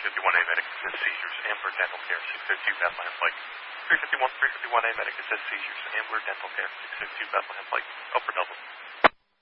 351A medic, it says seizures, Ambler Dental Care, 602 Bethlehem Pike. 351A medic, it says seizures, Ambler Dental Care, 602 Bethlehem Pike. Upper double.